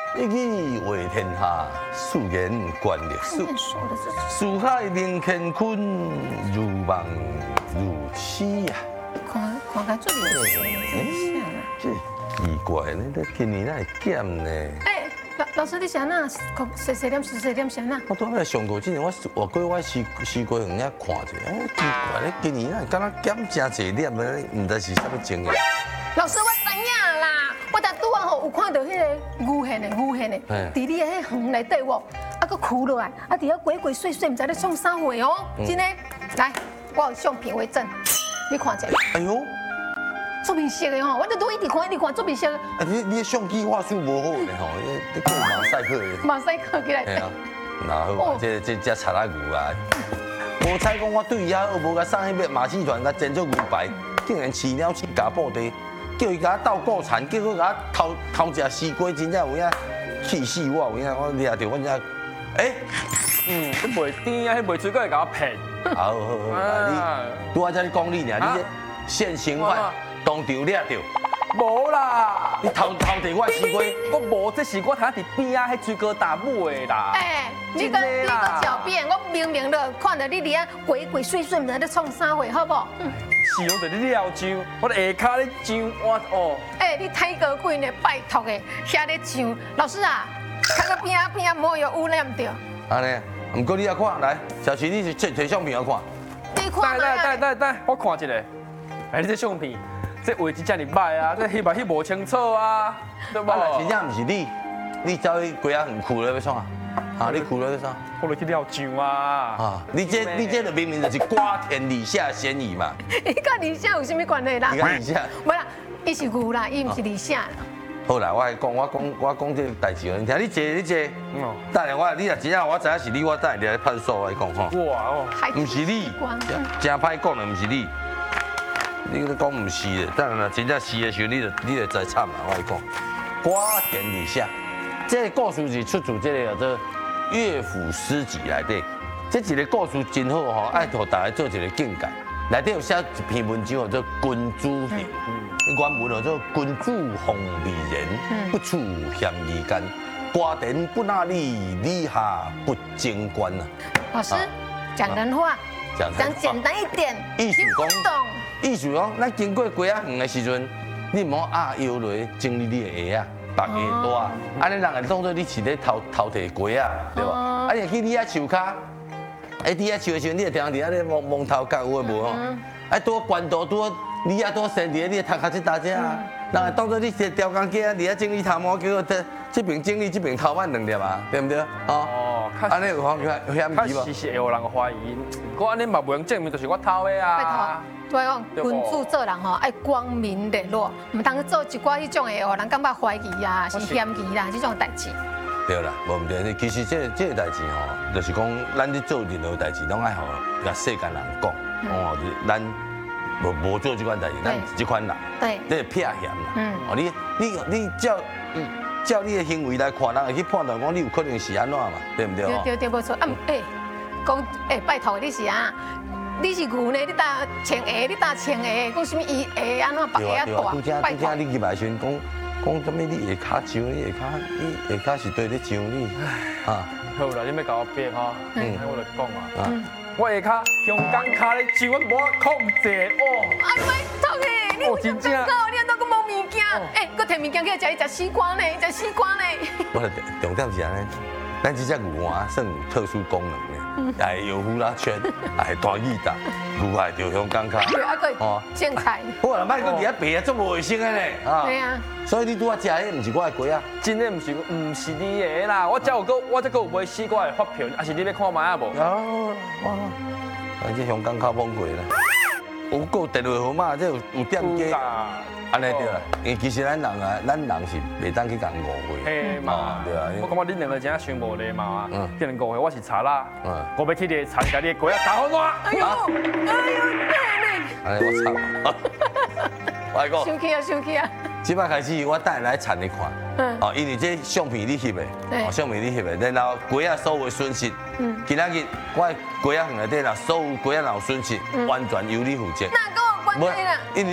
一语为天下，素言观历史。四海明乾坤，如梦如痴呀。 看看这里有谁？ 这奇怪呢，这今年哪会减呢？ 老师，你想哪？谁点想哪？ 我拄仔上过，今年我过我西瓜园遐看者，奇怪咧，今年哪敢若减真侪点咧？唔知是啥物情形。 老师，我知影啦，我昨拄啊吼有看到迄个牛现的，伫你的迄园内底哦，啊个哭落来，啊伫遐鬼鬼祟祟，唔知咧创啥货哦。真的，来，我有相片为证，你看者。 哎呦！ 做面色的吼，我都一直看，做面色。 啊，你相机画术无好呢吼，你过马赛克的。 马赛克起来。 系啊，那好，这擦拉牛啊，无彩讲我对伊遐好，无甲送迄个马戏团甲煎做牛排，竟然饲鸟饲家布袋，叫伊甲我斗过残，结果甲我偷食西瓜，真正有影气死我，有影我掠着阮遮， 你袂甜啊，迄袂水果会甲我骗。 好，你拄仔才你讲你尔，你现行犯。当场掠着， 无啦！ 你偷摕我西瓜， 我无，这是我睇伫边啊，迄水果打母的啦。 你个狡辩，我明明就看到你伫遐鬼鬼祟祟，唔知咧创啥货，好不？ 是我伫你撩上，我下骹咧上我哦。 你太高贵呢，拜托的，遐咧上。老师啊，看个边啊，莫有污染着。 安尼，唔过你也看来，小徐你是摕相片来看。 你看等，我看一下。你这相片。这画质遮尔歹啊！这翕嘛翕无清楚啊，对不？ 真正唔是你走去鬼仔园哭了要创啊？啊，你哭了要创？ 我落去撩上啊！ 啊，你这就明明就是瓜田李下嫌疑嘛！ 你甲李夏有啥物关系啦？ 你讲李夏？ 无啦，伊是牛啦，伊唔是李夏。 好啦，我讲这个代志，你听你坐。等下你若真正我知影是你，我等下来派出所来讲吼。 哇哦！ 唔是你，真歹讲的唔是你。你讲唔是的，当然啦，真正是的时候，你就知惨啦。我讲，瓜田李下，这个故事是出自这个叫做乐府诗集内底。这一个故事真好吼，爱互大家做一个境界。内底有写一篇文章叫做《君主令》，原文叫做“君主奉美人，不处嫌疑间。瓜田不纳利，李下不争官”啊。 老师讲人话，讲简单一点， 意思讲。 懂。 意思讲，咱经过鬼仔园的时阵，你唔好压腰落整理你的鞋啊，白鞋大，安尼人会当做你是咧偷摕鬼仔，对吧？啊，你去你遐树骹，你遐树的时候，你会听伫遐咧蒙头角有诶无吼？啊，拄关刀拄你遐拄生伫你头壳即搭只啊，人会当做你是雕工家，伫遐整理头毛，结果这边整理，这边头发两粒啊，对不对？哦，安尼有嫌疑无？ 确实是会有人怀疑，不过安尼嘛袂用证明就是我偷的啊。 对讲，君主做人吼爱光明磊落，唔通做一寡迄种的，让人感觉怀疑啊，是嫌疑啦，这种代志。 对啦，无毋对。其实这个代志吼，就是讲咱咧做任何代志，拢爱互甲世间人讲，哦，咱无做这款代志，咱是这款人， 对， 这是撇嫌啦。哦，你照你的行为来看，人会去判断讲你有可能是安怎嘛，对不对？ 对，没错。讲拜托你是啊。你是牛呢？你搭穿鞋，你搭穿鞋，讲什么伊鞋安怎白鞋大？拜托。 你入来时讲什么？你下骹上，你下骹是对咧上你啊？ 好啦，你要甲我变吼，我来讲啊。我下骹香港骹咧上，我无控制哦。 拜托诶，你有真正够，你都讲无物件，搁摕物件去食西瓜呢，食西瓜呢。 我重点是安尼，咱这只牛丸算有特殊功能呢。也会摇呼啦圈，也会大耳达，牛也着香港脚， 哦，种菜。 好啦，莫搁伫遐白啊，足无卫生的呢，啊。 对啊。 所以你拄仔食的，毋是我的鸡啊？ 真的毋是你的啦，我才有买西瓜的发票，还是你要看卖啊无？ 这香港脚懵过啦。有个电话号码，这有店家。安尼对啦，因为其实咱人是袂当去共误会。 嘿嘛， 对啊。 我感觉恁两个真伤无礼貌啊！叫人误会我是查啦，我要去你田家你的鸡仔打好烂。 哎呦， 安尼我惨。我讲。 生气啊！ 即摆开始，我带来查你看。哦，因为这相片你翕的，相片你翕的，然后鸡仔所有的损失，今仔日我鸡仔园内底啦，所有鸡仔有损失，完全由你负责。 那跟我关系啦。